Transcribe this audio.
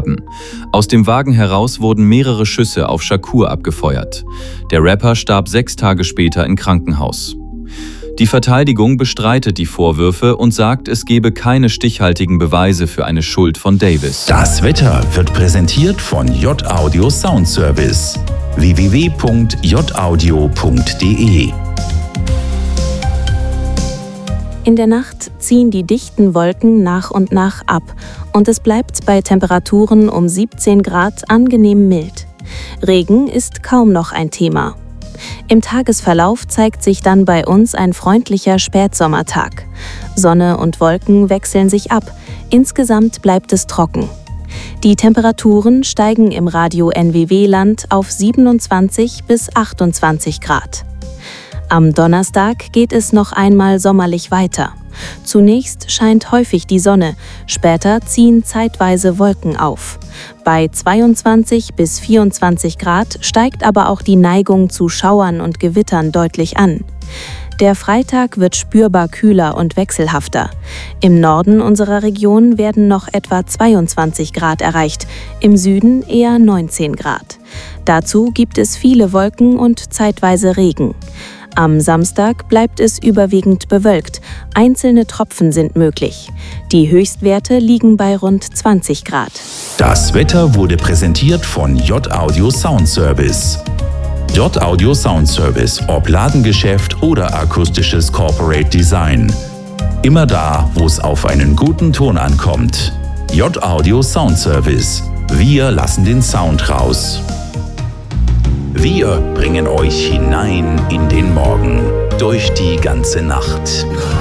haben. Aus dem Wagen heraus wurden mehrere Schüsse auf Shakur abgefeuert. Der Rapper starb 6 Tage später im Krankenhaus. Die Verteidigung bestreitet die Vorwürfe und sagt, es gebe keine stichhaltigen Beweise für eine Schuld von Davis. Das Wetter wird präsentiert von J-Audio Soundservice. www.jaudio.de. In der Nacht ziehen die dichten Wolken nach und nach ab und es bleibt bei Temperaturen um 17 Grad angenehm mild. Regen ist kaum noch ein Thema. Im Tagesverlauf zeigt sich dann bei uns ein freundlicher Spätsommertag. Sonne und Wolken wechseln sich ab. Insgesamt bleibt es trocken. Die Temperaturen steigen im Radio NWW-Land auf 27 bis 28 Grad. Am Donnerstag geht es noch einmal sommerlich weiter. Zunächst scheint häufig die Sonne, später ziehen zeitweise Wolken auf. Bei 22 bis 24 Grad steigt aber auch die Neigung zu Schauern und Gewittern deutlich an. Der Freitag wird spürbar kühler und wechselhafter. Im Norden unserer Region werden noch etwa 22 Grad erreicht, im Süden eher 19 Grad. Dazu gibt es viele Wolken und zeitweise Regen. Am Samstag bleibt es überwiegend bewölkt, einzelne Tropfen sind möglich. Die Höchstwerte liegen bei rund 20 Grad. Das Wetter wurde präsentiert von J-Audio Soundservice. J-Audio Soundservice, ob Ladengeschäft oder akustisches Corporate Design. Immer da, wo es auf einen guten Ton ankommt. J-Audio Soundservice. Wir lassen den Sound raus. Wir bringen euch hinein in den Morgen, durch die ganze Nacht.